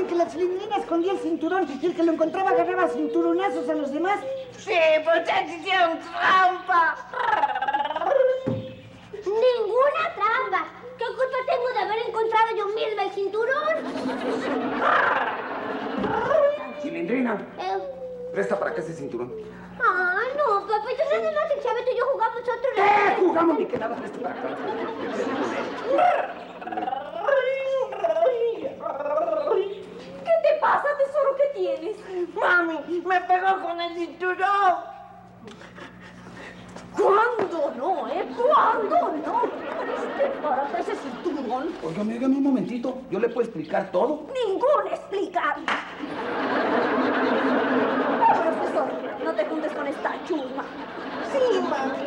de que la Chilindrina escondía el cinturón y el que lo encontraba agarraba cinturonazos a los demás? Sí, pues ya te hicieron trampa. Ninguna trampa. ¿Qué culpa tengo de haber encontrado yo misma el cinturón? Chilindrina, presta para acá ese cinturón. Ah, no, papá, yo nada más el Chavito y yo jugamos otro rato. ¿Qué jugamos? Ni que nada, presta para acá. ¿Qué te pasa, tesoro? ¿Qué tienes? Mami, me pegó con el cinturón. ¿Cuándo no, ¿Cuándo no? ¿Para qué ese cinturón? Óigame un momentito. ¿Yo le puedo explicar todo? Ningún explicar. Vámonos, tesoro. No te juntes con esta chusma. Sí, mami.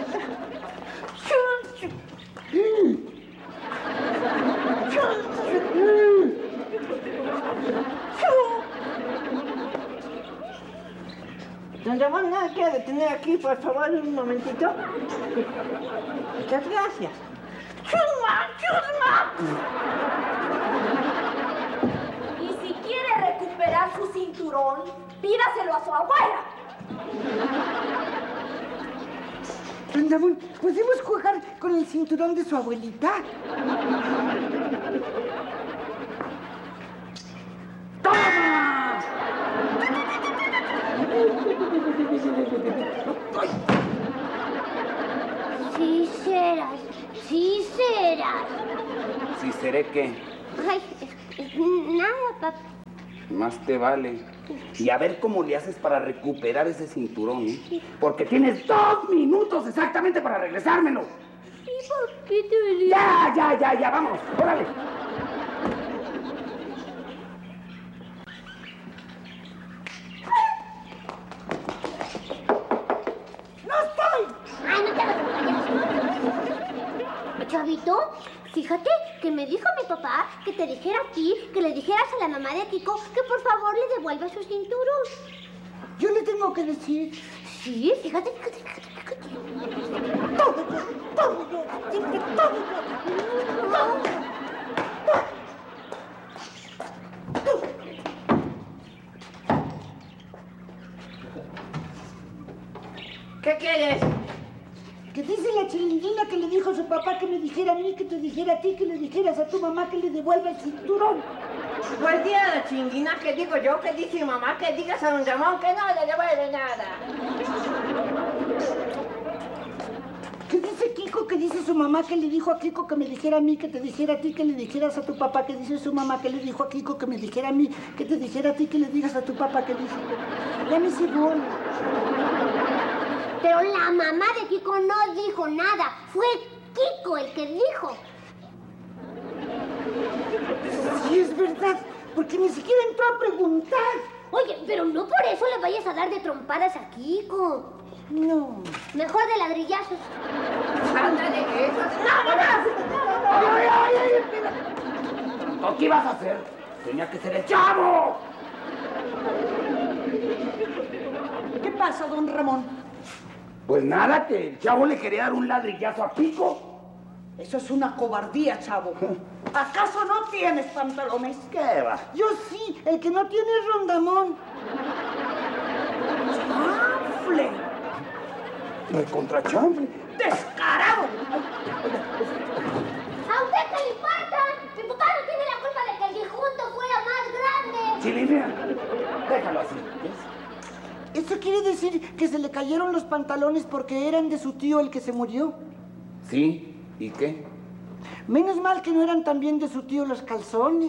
Don Ramón, ¿no me quiere detener aquí, por favor, un momentito? Muchas gracias. ¡Chusma! ¡Chusma! Y si quiere recuperar su cinturón, pídaselo a su abuela. Don Ramón, ¿podemos jugar con el cinturón de su abuelita? ¡Toma! Sí serás, sí serás. ¿Sí seré qué? Ay, nada, papá. Más te vale. Y a ver cómo le haces para recuperar ese cinturón, ¿eh? Porque tienes 2 minutos exactamente para regresármelo. ¿Y por qué te digo? Ya, vamos, órale. Ay, no te hagas payaso. Chavito, fíjate que me dijo mi papá que te dijera a ti, que le dijeras a la mamá de Kiko que por favor le devuelva su cinturón. Yo le tengo que decir. Sí, fíjate. ¿Qué quieres? Que dice la Chilindrina que le dijo a su papá que me dijera a mí, que te dijera a ti, que le dijeras a tu mamá que le devuelva el cinturón. Pues dile a la Chilindrina que digo yo, que dice mi mamá, que digas a don Ramón que no le devuelve nada. ¿Qué dice Kiko? Que dice su mamá que le dijo a Kiko que me dijera a mí, que te dijera a ti, que le dijeras a tu papá, que dice su mamá que le dijo a Kiko que me dijera a mí, que te dijera a ti, que le digas a tu papá, que dice... Ya me hice bola. Pero la mamá de Kiko no dijo nada. Fue Kiko el que dijo. Sí, es verdad, porque ni siquiera entró a preguntar. Oye, pero no por eso le vayas a dar de trompadas a Kiko. No. Mejor de ladrillazos. Ándale, eso. ¿Qué ibas a hacer? Tenía que ser el chavo. ¿Qué pasa, don Ramón? Pues nada, que el chavo le quería dar un ladrillazo a Kiko. Eso es una cobardía, chavo. ¿Acaso no tienes pantalones? ¿Qué va? Yo sí, el que no tiene es Rondamón. ¡Chanfle! Recontra chanfle. ¡Descarado! ¿A usted qué le importa? Mi papá no tiene la culpa de que el difunto fuera más grande. Chilindrina, déjalo así. ¿Eso quiere decir que se le cayeron los pantalones porque eran de su tío el que se murió? Sí, ¿y qué? Menos mal que no eran también de su tío los calzones.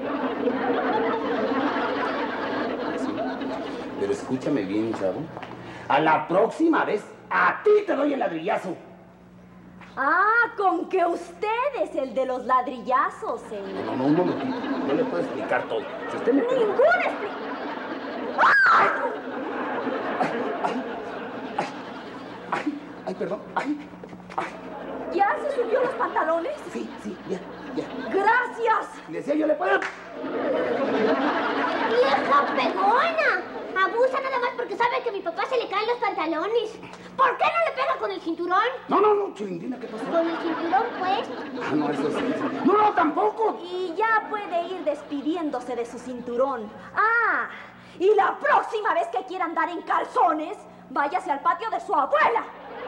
Sí. Pero escúchame bien, chavo. A la próxima vez, a ti te doy el ladrillazo. Ah, con que usted es el de los ladrillazos, señor. No, un momentito. Yo le puedo explicar todo. Si usted me... ¡Ningún Ay, perdón. Ay. ¿Ya se subió los pantalones? Sí, ya. ¡Gracias! Le decía yo, le puedo... ¡Vieja pegona! Abusa nada más porque sabe que a mi papá se le caen los pantalones. ¿Por qué no le pega con el cinturón? No, Chilindrina, ¿qué pasó? Con el cinturón, pues. Ah, no, eso sí. No, tampoco. ¿Y Y ya puede ir despidiéndose de su cinturón. Ah, y la próxima vez que quiera andar en calzones, váyase al patio de su abuela.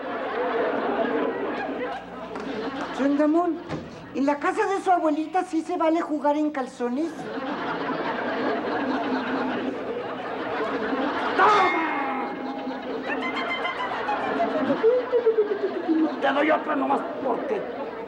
Don Ramón, ¿en la casa de su abuelita sí se vale jugar en calzones? Te doy otra nomás porque...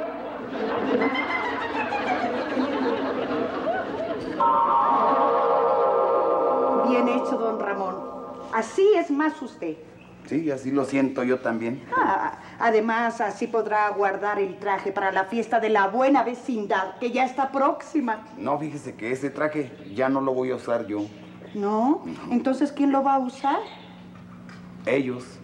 Bien hecho, don Ramón. Así es más usted. Sí, así lo siento yo también. Además, así podrá guardar el traje para la fiesta de la buena vecindad, que ya está próxima. No, fíjese que ese traje ya no lo voy a usar yo. ¿No? Entonces, ¿quién lo va a usar? Ellos.